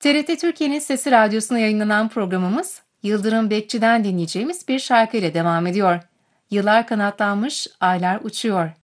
TRT Türkiye'nin Sesi Radyosu'na yayınlanan programımız Yıldırım Bekçi'den dinleyeceğimiz bir şarkıyla devam ediyor. Yıllar kanatlanmış, aylar uçuyor.